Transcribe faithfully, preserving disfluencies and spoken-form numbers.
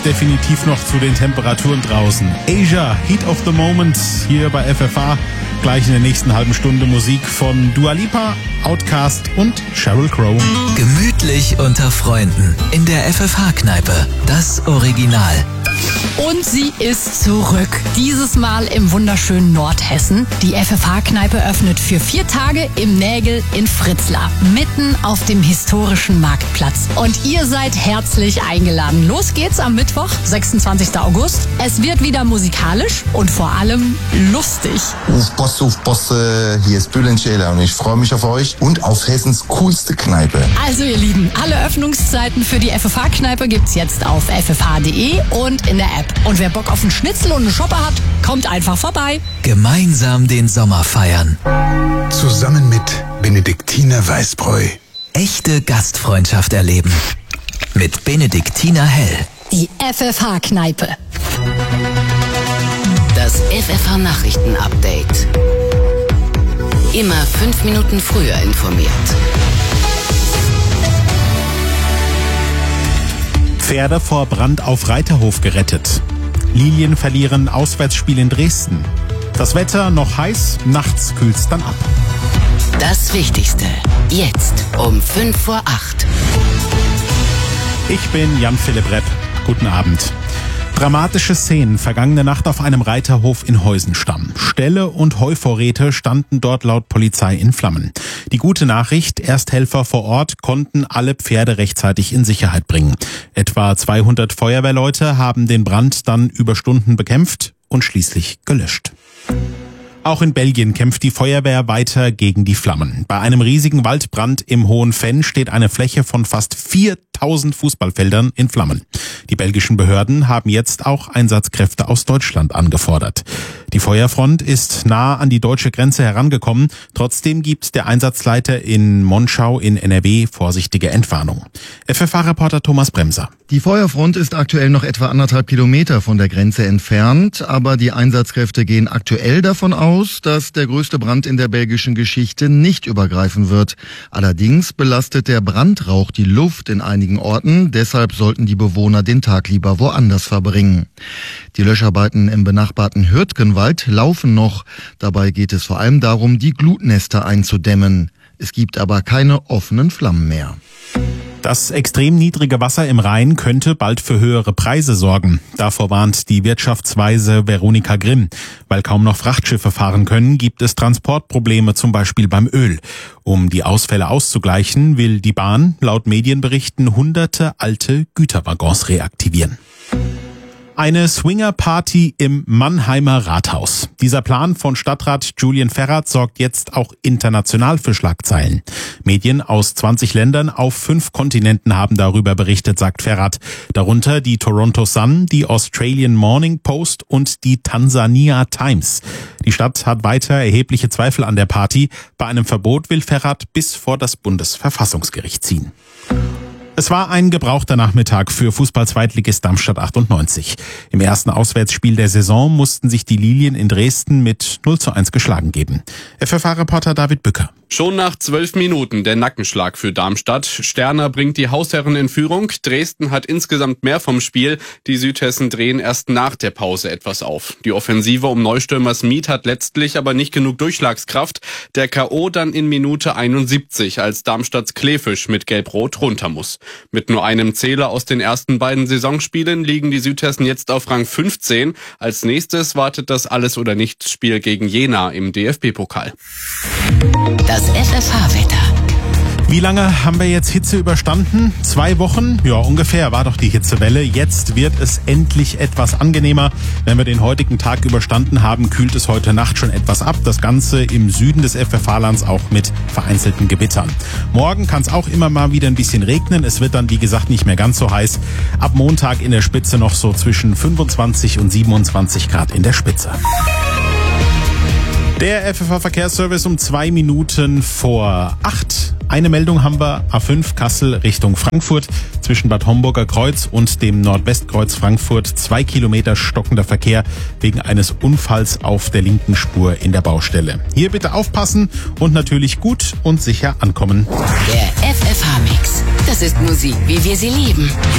definitiv noch zu den Temperaturen draußen. Asia, Heat of the Moment, hier bei F F H. Gleich in der nächsten halben Stunde Musik von Dua Lipa, Outkast und Sheryl Crow. Gemütlich unter Freunden in der F F H-Kneipe. Das Original. Und sie ist zurück. Dieses Mal im wunderschönen Nordhessen. Die F F H-Kneipe öffnet für vier Tage im Nägel in Fritzlar. Mitten auf dem historischen Marktplatz. Und ihr seid herzlich eingeladen. Los geht's am Mittwoch, sechsundzwanzigsten August. Es wird wieder musikalisch und vor allem lustig. Uf, Bosse, uf, Bosse, hier ist Bülent Ceylan und ich freue mich auf euch und auf Hessens coolste Kneipe. Also ihr Lieben, alle Öffnungszeiten für die F F H-Kneipe gibt's jetzt auf f f h punkt d e und in der App. Und wer Bock auf einen Schnitzel und einen Shopper hat, kommt einfach vorbei. Gemeinsam den Sommer feiern. Zusammen mit Benediktiner Weißbräu. Echte Gastfreundschaft erleben. Mit Benediktiner Hell. Die F F H-Kneipe. Das F F H-Nachrichten-Update. Immer fünf Minuten früher informiert. Pferde vor Brand auf Reiterhof gerettet. Lilien verlieren Auswärtsspiel in Dresden. Das Wetter noch heiß, nachts kühlt's dann ab. Das Wichtigste. Jetzt um fünf vor acht. Ich bin Jan-Philipp Repp. Guten Abend. Dramatische Szenen vergangene Nacht auf einem Reiterhof in Heusenstamm. Ställe und Heuvorräte standen dort laut Polizei in Flammen. Die gute Nachricht, Ersthelfer vor Ort konnten alle Pferde rechtzeitig in Sicherheit bringen. Etwa zweihundert Feuerwehrleute haben den Brand dann über Stunden bekämpft und schließlich gelöscht. Auch in Belgien kämpft die Feuerwehr weiter gegen die Flammen. Bei einem riesigen Waldbrand im Hohen Venn steht eine Fläche von fast viertausend Fußballfeldern in Flammen. Die belgischen Behörden haben jetzt auch Einsatzkräfte aus Deutschland angefordert. Die Feuerfront ist nah an die deutsche Grenze herangekommen. Trotzdem gibt der Einsatzleiter in Monschau in N R W vorsichtige Entwarnung. F F H-Reporter Thomas Bremser. Die Feuerfront ist aktuell noch etwa anderthalb Kilometer von der Grenze entfernt, aber die Einsatzkräfte gehen aktuell davon aus, dass der größte Brand in der belgischen Geschichte nicht übergreifen wird. Allerdings belastet der Brandrauch die Luft in einigen Orten, deshalb sollten die Bewohner den Tag lieber woanders verbringen. Die Löscharbeiten im benachbarten Hürtgenwald laufen noch. Dabei geht es vor allem darum, die Glutnester einzudämmen. Es gibt aber keine offenen Flammen mehr. Das extrem niedrige Wasser im Rhein könnte bald für höhere Preise sorgen. Davor warnt die Wirtschaftsweise Veronika Grimm. Weil kaum noch Frachtschiffe fahren können, gibt es Transportprobleme, zum Beispiel beim Öl. Um die Ausfälle auszugleichen, will die Bahn laut Medienberichten hunderte alte Güterwaggons reaktivieren. Eine Swinger-Party im Mannheimer Rathaus. Dieser Plan von Stadtrat Julian Ferrat sorgt jetzt auch international für Schlagzeilen. Medien aus zwanzig Ländern auf fünf Kontinenten haben darüber berichtet, sagt Ferrat. Darunter die Toronto Sun, die Australian Morning Post und die Tansania Times. Die Stadt hat weiter erhebliche Zweifel an der Party. Bei einem Verbot will Ferrat bis vor das Bundesverfassungsgericht ziehen. Es war ein gebrauchter Nachmittag für Fußball-Zweitligist Darmstadt achtundneunzig. Im ersten Auswärtsspiel der Saison mussten sich die Lilien in Dresden mit null zu eins geschlagen geben. F F H-Reporter David Bücker. Schon nach zwölf Minuten der Nackenschlag für Darmstadt. Sterner bringt die Hausherren in Führung. Dresden hat insgesamt mehr vom Spiel. Die Südhessen drehen erst nach der Pause etwas auf. Die Offensive um Neustürmer Smith hat letztlich aber nicht genug Durchschlagskraft. Der K O dann in Minute einundsiebzig, als Darmstadts Klefisch mit Gelb-Rot runter muss. Mit nur einem Zähler aus den ersten beiden Saisonspielen liegen die Südhessen jetzt auf Rang fünfzehn. Als nächstes wartet das Alles-oder-Nichts-Spiel gegen Jena im D F B-Pokal. Das F F H-Wetter. Wie lange haben wir jetzt Hitze überstanden? Zwei Wochen? Ja, ungefähr war doch die Hitzewelle. Jetzt wird es endlich etwas angenehmer. Wenn wir den heutigen Tag überstanden haben, kühlt es heute Nacht schon etwas ab. Das Ganze im Süden des F F H-Lands auch mit vereinzelten Gewittern. Morgen kann es auch immer mal wieder ein bisschen regnen. Es wird dann, wie gesagt, nicht mehr ganz so heiß. Ab Montag in der Spitze noch so zwischen fünfundzwanzig und siebenundzwanzig Grad in der Spitze. Der F F H-Verkehrsservice um zwei Minuten vor acht. Eine Meldung haben wir, A fünf Kassel Richtung Frankfurt. Zwischen Bad Homburger Kreuz und dem Nordwestkreuz Frankfurt zwei Kilometer stockender Verkehr wegen eines Unfalls auf der linken Spur in der Baustelle. Hier bitte aufpassen und natürlich gut und sicher ankommen. Der F F H-Mix. Das ist Musik, wie wir sie lieben.